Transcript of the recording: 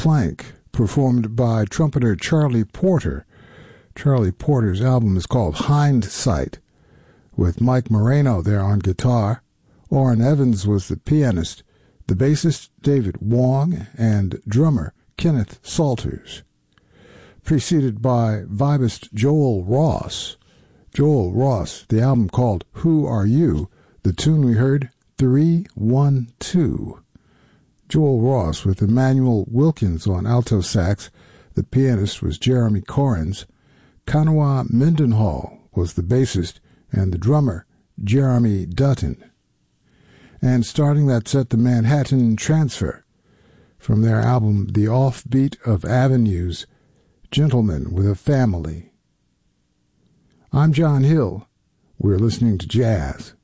Plank, performed by trumpeter Charlie Porter. Charlie Porter's album is called Hindsight, with Mike Moreno there on guitar. Orrin Evans was the pianist, the bassist David Wong, and drummer Kenneth Salters. Preceded by vibist Joel Ross. Joel Ross, the album called Who Are You? The tune we heard, 312. Joel Ross with Emmanuel Wilkins on alto sax. The pianist was Jeremy Corrins. Kanawha Mendenhall was the bassist, and the drummer, Jeremy Dutton. And starting that set, the Manhattan Transfer, from their album The Offbeat of Avenues, Gentlemen with a Family. I'm John Hill. We're listening to jazz.